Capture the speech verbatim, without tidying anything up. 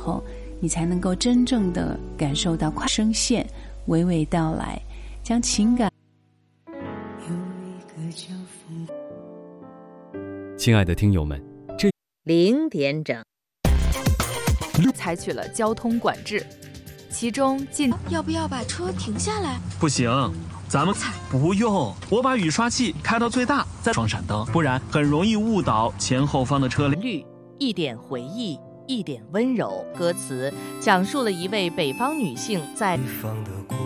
候，你才能够真正的感受到快声线娓娓道来，将情感。 亲爱的听友们，这零点整采取了交通管制，其中禁要不要把车停下来？ 不行，咱们不用，我把雨刷器开到最大，再双闪灯，不然很容易误导前后方的车辆。 律一点回忆，一点温柔。歌词讲述了一位北方女性在